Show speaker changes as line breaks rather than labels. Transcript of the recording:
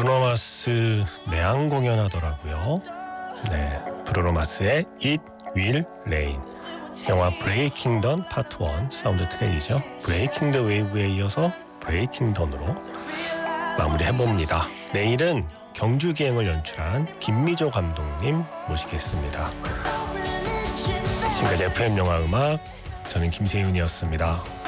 브루노 마스 내한 공연하더라고요. 네, 브루노 마스의 It Will Rain. 영화 브레이킹 던 파트 1 사운드 트랙이죠. 브레이킹 더 웨이브에 이어서 브레이킹 던으로 마무리해봅니다. 내일은 경주기행을 연출한 김미조 감독님 모시겠습니다. 지금까지 FM 영화 음악, 저는 김세윤이었습니다.